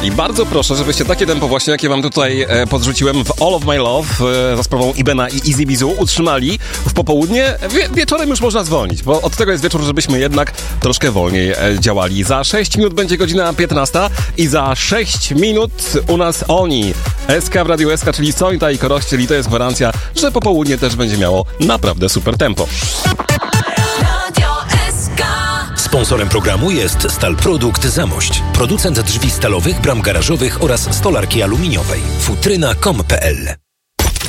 I bardzo proszę, żebyście takie tempo właśnie, jakie wam tutaj podrzuciłem w All of My Love za sprawą Ibena i Easy Bizu utrzymali w popołudnie. Wieczorem już można zwolnić, bo od tego jest wieczór, żebyśmy jednak troszkę wolniej działali. Za 6 minut będzie godzina 15 i za 6 minut u nas oni. SK w Radiu SK, czyli Sonita i Korościel, i to jest gwarancja, że popołudnie też będzie miało naprawdę super tempo. Sponsorem programu jest Stalprodukt Zamość, producent drzwi stalowych, bram garażowych oraz stolarki aluminiowej. Futryna.com.pl